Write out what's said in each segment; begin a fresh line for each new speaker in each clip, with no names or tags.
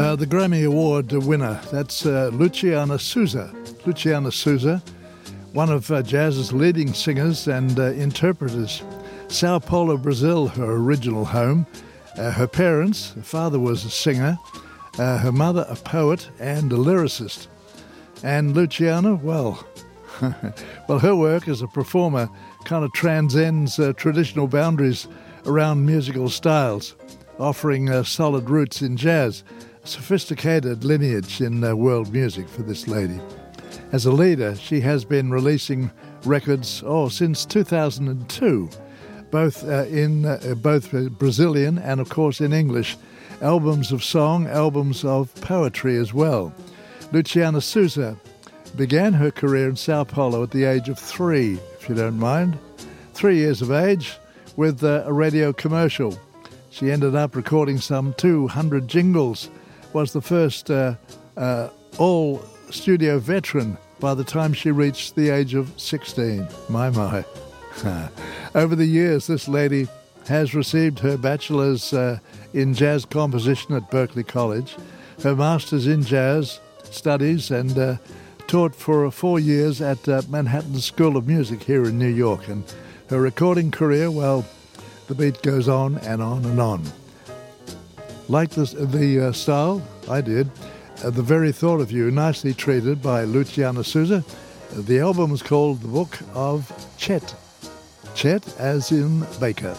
The Grammy Award winner, that's Luciana Souza. Luciana Souza, one of jazz's leading singers and interpreters. Sao Paulo, Brazil, her original home. Her parents, her father was a singer, her mother a poet and a lyricist. And Luciana, well, her work as a performer kind of transcends traditional boundaries around musical styles, offering solid roots in jazz, a sophisticated lineage in world music for this lady. As a leader, she has been releasing records since 2002, both in Brazilian and, of course, in English, albums of song, albums of poetry as well. Luciana Souza began her career in Sao Paulo at the age of 3, if you don't mind. 3 years of age, with a radio commercial. She ended up recording some 200 jingles, was the first all-studio veteran by the time she reached the age of 16. My. Over the years, this lady has received her bachelor's in jazz composition at Berklee College, her master's in jazz studies, and taught for 4 years at Manhattan School of Music here in New York. And her recording career, well, the beat goes on and on and on. Like the style, I did. The Very Thought of You, nicely treated by Luciana Souza. The album is called The Book of Chet. Chet as in Baker.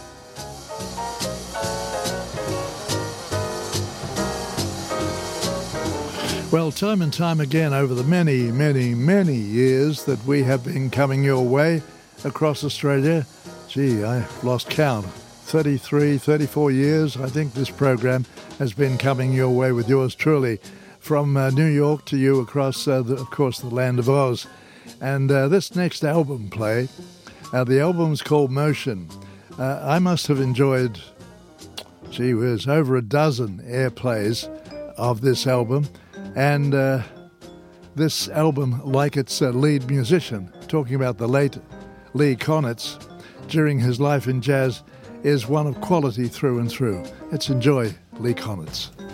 Well, time and time again over the many, many, many years that we have been coming your way across Australia, I've lost count. 33, 34 years, I think this program has been coming your way with yours truly, from New York to you across, of course, the land of Oz. And this next album play, the album's called Motion. I must have enjoyed, over a dozen airplays of this album. And this album, like its lead musician, talking about the late Lee Konitz, during his life in jazz, is one of quality through and through. Let's enjoy Lee Konitz.